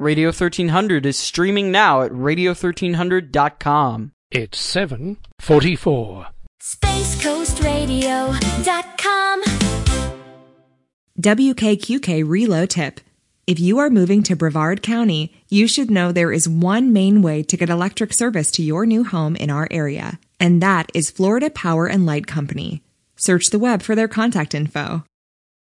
Radio 1300 is streaming now at radio1300.com. It's 7:44. SpaceCoastRadio.com. WKQK Reload Tip. If you are moving to Brevard County, you should know there is one main way to get electric service to your new home in our area, and that is Florida Power and Light Company. Search the web for their contact info.